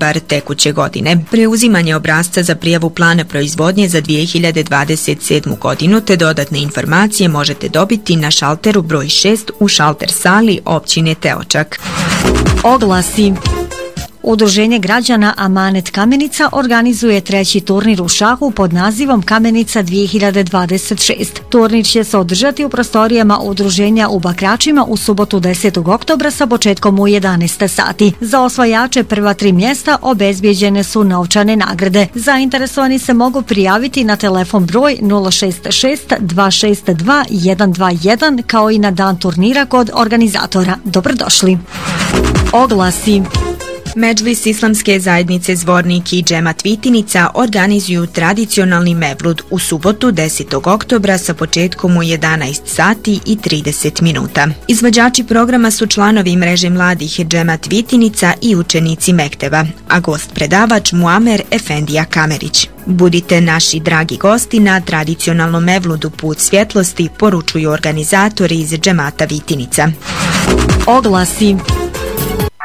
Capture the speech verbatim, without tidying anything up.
septembar tekuće godine. Preuzimanje obrasca za prijavu plana proizvodnje za dvije hiljade dvadeset sedmu godinu te dodatne informacije možete dobiti na šalteru broj šest u šalter sali općine Teočak. Oglasi. Udruženje građana Amanet Kamenica organizuje treći turnir u šahu pod nazivom Kamenica dvije hiljade dvadeset šest. Turnir će se održati u prostorijama udruženja u Bakračima u subotu desetog oktobra sa početkom u jedanaest sati. Za osvajače prva tri mjesta obezbijeđene su novčane nagrade. Zainteresovani se mogu prijaviti na telefon broj nula šest šest dva šest dva jedan dva jedan kao i na dan turnira kod organizatora. Dobrodošli. Oglasi. Medžlis Islamske zajednice Zvornik i Džemat Vitinica organizuju tradicionalni mevlud u subotu desetog oktobra sa početkom u jedanaest sati i trideset minuta. Izvođači programa su članovi mreže mladih Džemat Vitinica i učenici Mekteba, a gost predavač Muamer Efendija Kamerić. Budite naši dragi gosti na tradicionalnom mevludu Put svjetlosti, poručuju organizatori iz Džemata Vitinica. Oglasi.